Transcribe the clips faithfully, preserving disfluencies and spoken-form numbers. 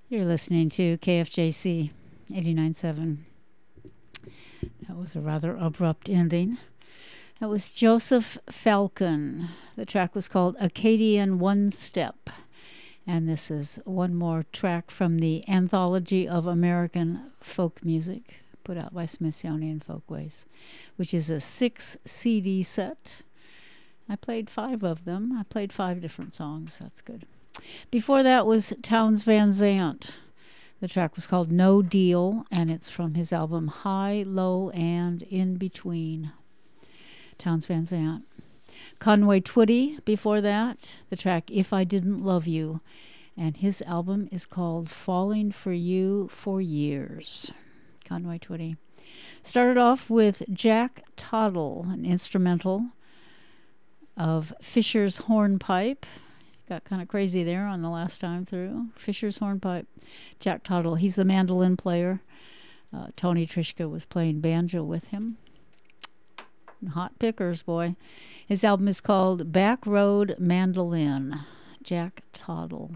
You're listening to K F J C eighty-nine point seven. That was a rather abrupt ending. That was Joseph Falcon. The track was called Acadian One Step. And this is one more track from the Anthology of American Folk Music, put out by Smithsonian Folkways, which is a six C D set. I played five of them. I played five different songs. That's good. Before that was Townes Van Zandt. The track was called No Deal, and it's from his album High, Low, and In Between. Townes Van Zandt. Conway Twitty before that, the track If I Didn't Love You, and his album is called Falling for You for Years. Conway Twitty. Started off with Jack Toddle, an instrumental of Fisher's Hornpipe. Got kind of crazy there on the last time through. Fisher's Hornpipe. Jack Toddle, he's the mandolin player. Uh, Tony Trischka was playing banjo with him. Hot pickers, boy. His album is called Back Road Mandolin. Jack Toddle.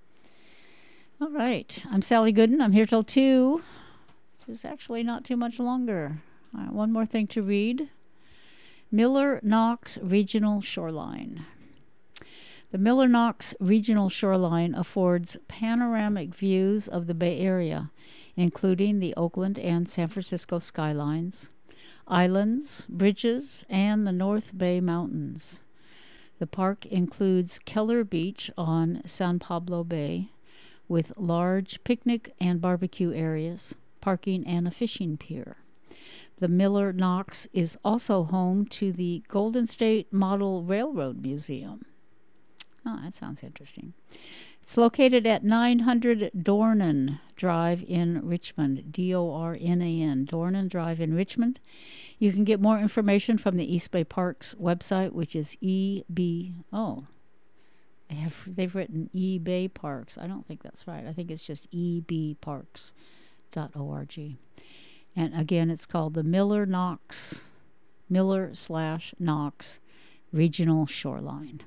All right. I'm Sally Gooden. I'm here till two. Which is actually not too much longer. All right, one more thing to read. Miller Knox Regional Shoreline. The Miller Knox Regional Shoreline affords panoramic views of the Bay Area, including the Oakland and San Francisco skylines, islands, bridges, and the North Bay Mountains. The park includes Keller Beach on San Pablo Bay, with large picnic and barbecue areas, parking, and a fishing pier. The Miller Knox is also home to the Golden State Model Railroad Museum. Oh, that sounds interesting. It's located at nine hundred Dornan Drive in Richmond, D O R N A N, Dornan Drive in Richmond. You can get more information from the East Bay Parks website, which is E B. Oh, they have, they've written E Bay Parks. I don't think that's right. I think it's just e b parks dot org. And again, it's called the Miller Knox, Miller slash Knox Regional Shoreline.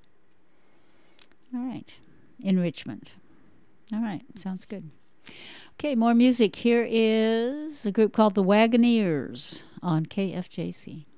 All right. In Richmond. All right. Sounds good. Okay, more music. Here is a group called the Wagoneers on K F J C.